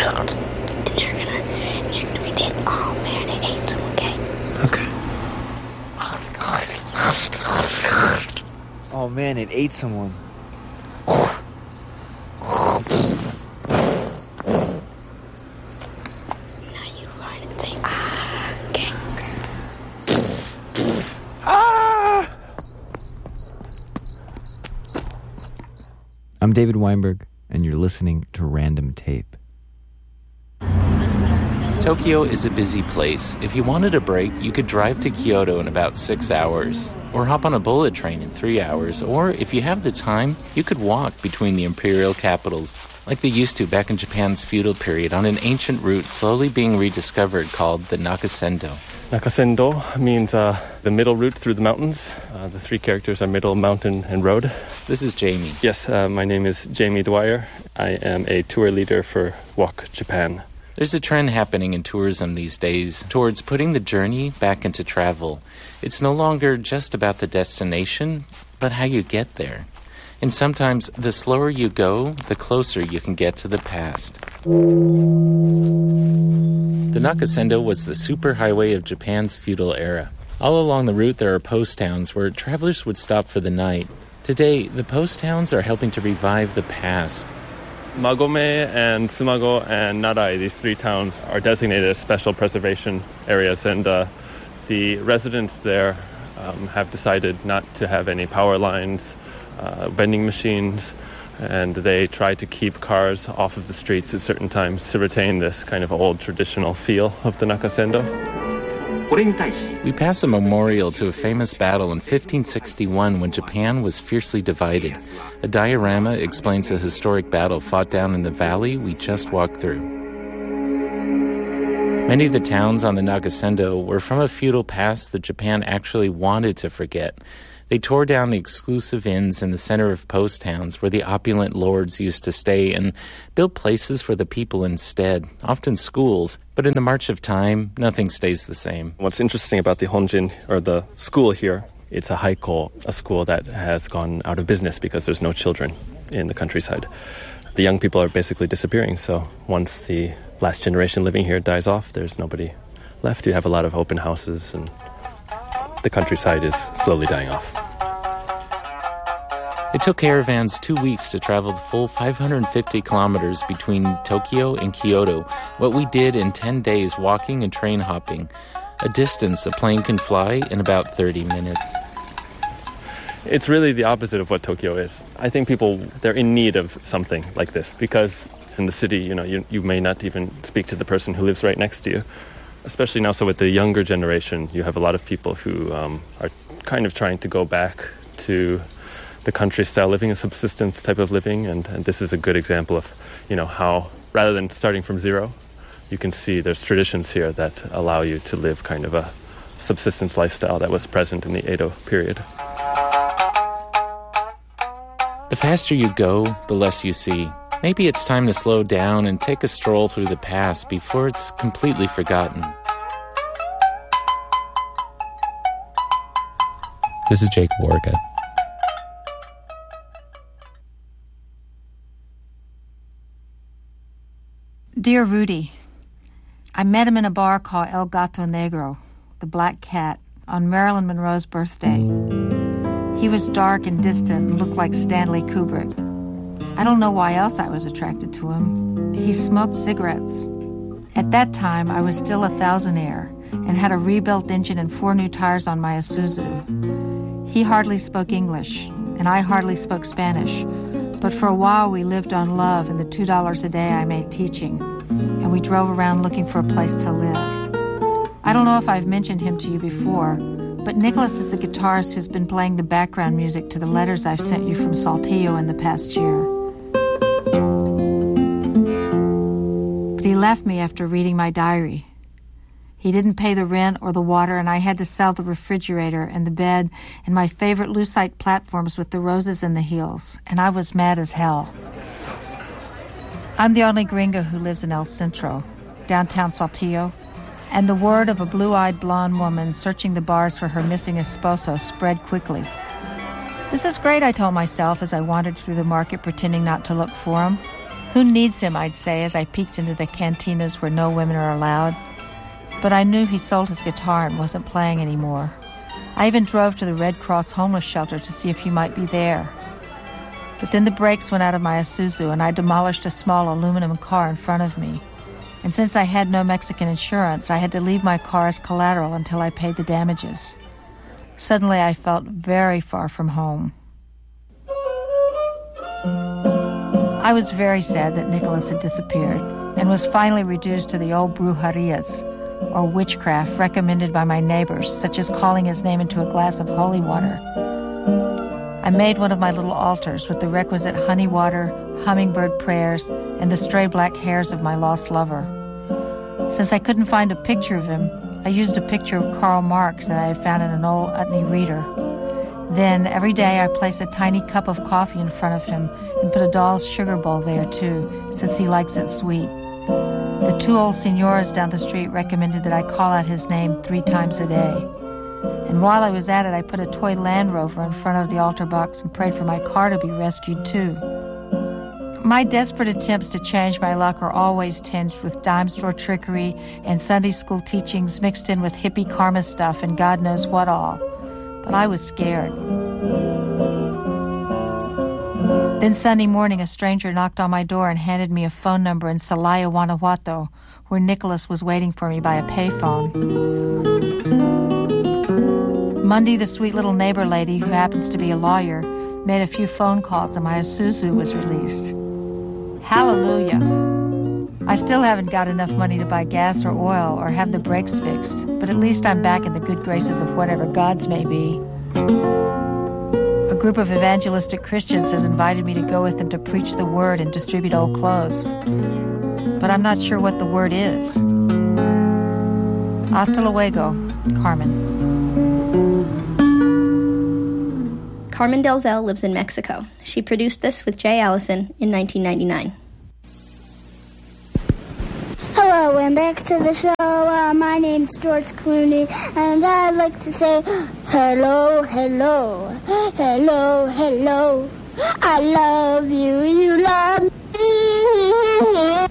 And you're gonna pretend, oh man, it ate someone, okay? Okay. Oh man, it ate someone. Now you run and say, ah, okay? Ah! I'm David Weinberg, and you're listening to Random Tape. Tokyo is a busy place. If you wanted a break, you could drive to Kyoto in about 6 hours, or hop on a bullet train in 3 hours, or if you have the time, you could walk between the imperial capitals, like they used to back in Japan's feudal period, on an ancient route slowly being rediscovered called the Nakasendo. Nakasendo means the middle route through the mountains. The three characters are middle, mountain, and road. This is Jamie. Yes, my name is Jamie Dwyer. I am a tour leader for Walk Japan. There's a trend happening in tourism these days towards putting the journey back into travel. It's no longer just about the destination, but how you get there. And sometimes the slower you go, the closer you can get to the past. The Nakasendo was the superhighway of Japan's feudal era. All along the route there are post towns where travelers would stop for the night. Today, the post towns are helping to revive the past. Magome and Sumago and Narai, these three towns, are designated as special preservation areas, and the residents there have decided not to have any power lines, vending machines, and they try to keep cars off of the streets at certain times to retain this kind of old traditional feel of the Nakasendo. We pass a memorial to a famous battle in 1561 when Japan was fiercely divided. A diorama explains a historic battle fought down in the valley we just walked through. Many of the towns on the Nakasendo were from a feudal past that Japan actually wanted to forget. They tore down the exclusive inns in the center of post towns where the opulent lords used to stay and built places for the people instead, often schools. But in the march of time, nothing stays the same. What's interesting about the Honjin, or the school here, it's a haiko, a school that has gone out of business because there's no children in the countryside. The young people are basically disappearing, so once the last generation living here dies off, there's nobody left. You have a lot of open houses, and the countryside is slowly dying off. It took caravans 2 weeks to travel the full 550 kilometers between Tokyo and Kyoto, what we did in 10 days walking and train hopping, a distance a plane can fly in about 30 minutes. It's really the opposite of what Tokyo is. I think people, they're in need of something like this, because in the city, you may not even speak to the person who lives right next to you. Especially now, so with the younger generation, you have a lot of people who are kind of trying to go back to the country-style living, a subsistence type of living, and this is a good example of, how, rather than starting from zero, you can see there's traditions here that allow you to live kind of a subsistence lifestyle that was present in the Edo period. The faster you go, the less you see. Maybe it's time to slow down and take a stroll through the past before it's completely forgotten. This is Jake Warga. Dear Rudy, I met him in a bar called El Gato Negro, the Black Cat, on Marilyn Monroe's birthday. He was dark and distant and looked like Stanley Kubrick. I don't know why else I was attracted to him. He smoked cigarettes. At that time, I was still a thousandaire and had a rebuilt engine and 4 new tires on my Isuzu. He hardly spoke English, and I hardly spoke Spanish. But for a while, we lived on love and the $2 a day I made teaching, and we drove around looking for a place to live. I don't know if I've mentioned him to you before, but Nicholas is the guitarist who's been playing the background music to the letters I've sent you from Saltillo in the past year. But he left me after reading my diary. He didn't pay the rent or the water, and I had to sell the refrigerator and the bed and my favorite lucite platforms with the roses in the heels, and I was mad as hell. I'm the only gringo who lives in El Centro, downtown Saltillo, and the word of a blue-eyed blonde woman searching the bars for her missing esposo spread quickly. This is great, I told myself as I wandered through the market pretending not to look for him. Who needs him, I'd say, as I peeked into the cantinas where no women are allowed. But I knew he sold his guitar and wasn't playing anymore. I even drove to the Red Cross homeless shelter to see if he might be there. But then the brakes went out of my Isuzu and I demolished a small aluminum car in front of me. And since I had no Mexican insurance, I had to leave my car as collateral until I paid the damages. Suddenly I felt very far from home. I was very sad that Nicholas had disappeared and was finally reduced to the old brujerias, or witchcraft recommended by my neighbors, such as calling his name into a glass of holy water. I made one of my little altars with the requisite honey water, hummingbird prayers, and the stray black hairs of my lost lover. Since I couldn't find a picture of him, I used a picture of Karl Marx that I had found in an old Utne reader. Then, every day, I placed a tiny cup of coffee in front of him and put a doll's sugar bowl there, too, since he likes it sweet. The two old senoras down the street recommended that I call out his name 3 times a day. And while I was at it, I put a toy Land Rover in front of the altar box and prayed for my car to be rescued, too. My desperate attempts to change my luck are always tinged with dime store trickery and Sunday school teachings mixed in with hippie karma stuff and God knows what all. But I was scared. Then Sunday morning, a stranger knocked on my door and handed me a phone number in Celaya, Guanajuato, where Nicholas was waiting for me by a payphone. Monday, the sweet little neighbor lady, who happens to be a lawyer, made a few phone calls and my Isuzu was released. Hallelujah. I still haven't got enough money to buy gas or oil or have the brakes fixed, but at least I'm back in the good graces of whatever gods may be. A group of evangelistic Christians has invited me to go with them to preach the word and distribute old clothes. But I'm not sure what the word is. Hasta luego, Carmen. Carmen Delzell lives in Mexico. She produced this with Jay Allison in 1999. Hello and back to the show. My name's George Clooney, and I'd like to say hello, hello, hello, hello. I love you, you love me.